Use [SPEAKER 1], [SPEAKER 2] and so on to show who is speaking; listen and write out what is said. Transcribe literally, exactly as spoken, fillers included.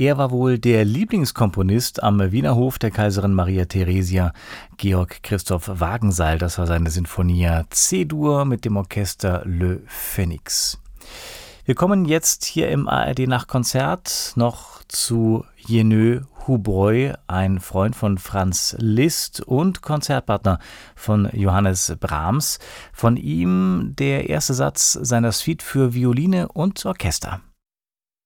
[SPEAKER 1] Er war wohl der Lieblingskomponist am Wiener Hof der Kaiserin Maria Theresia, Georg Christoph Wagenseil. Das war seine Sinfonia C-Dur mit dem Orchester Le Phénix. Wir kommen jetzt hier im A R D-Nachtkonzert noch zu Jenő Hubroy, ein Freund von Franz Liszt und Konzertpartner von Johannes Brahms. Von ihm der erste Satz seiner Suite für Violine und Orchester.